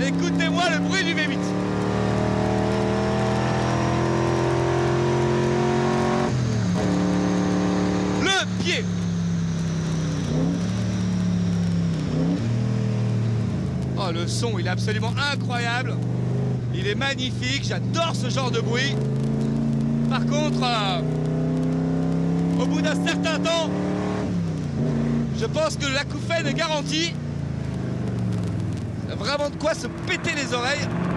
Écoutez-moi le bruit du V8. Le pied. Oh, le son, il est absolument incroyable. Il est magnifique, j'adore ce genre de bruit. Par contre, au bout d'un certain temps, je pense que l'acouphène est garanti. Il y a vraiment de quoi se péter les oreilles.